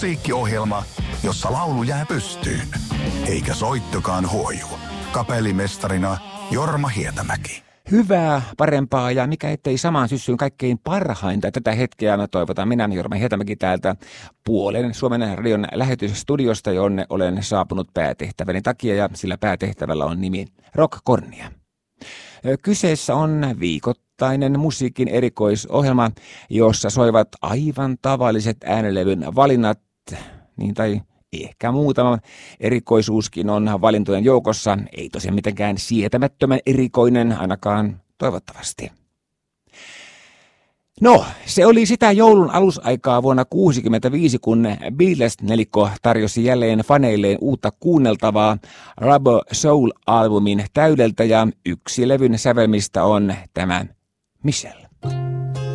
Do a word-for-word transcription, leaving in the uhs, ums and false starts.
Musiikkiohjelma, jossa laulu jää pystyyn, eikä soittokaan huoju. Kapellimestarina Jorma Hietämäki. Hyvää, parempaa ja mikä ettei samaan syssyyn kaikkein parhainta tätä hetkeä mä toivotan minä Jorma Hietämäki täältä puolen Suomen radion lähetysstudiosta, jonne olen saapunut päätehtäväni takia ja sillä päätehtävällä on nimi Rock Cornia. Kyseessä on viikoittainen musiikin erikoisohjelma, jossa soivat aivan tavalliset äänilevyn valinnat, niin tai ehkä muutama erikoisuuskin on valintojen joukossa, ei tosiaan mitenkään sietämättömän erikoinen, ainakaan toivottavasti. No, se oli sitä joulun alusaikaa vuonna kuusikymmentäviisi, kun Beatles-nelikko tarjosi jälleen faneilleen uutta kuunneltavaa Rubber Soul-albumin täydeltä, ja yksi levyn sävelmistä on tämä Michelle.